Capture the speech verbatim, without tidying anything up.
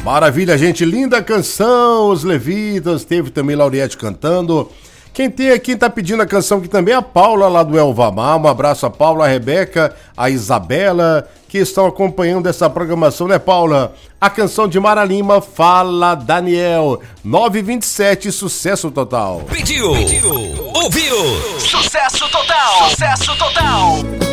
Maravilha, gente, linda canção, os Levitas, teve também Lauriette cantando. Quem tem aqui tá pedindo a canção aqui também é a Paula lá do Elvamar. Um abraço a Paula, a Rebeca, a Isabela, que estão acompanhando essa programação, né, Paula? A canção de Mara Lima, Fala Daniel, nove e vinte e sete, sucesso total. Pediu, Pediu. ouviu, sucesso total, sucesso total.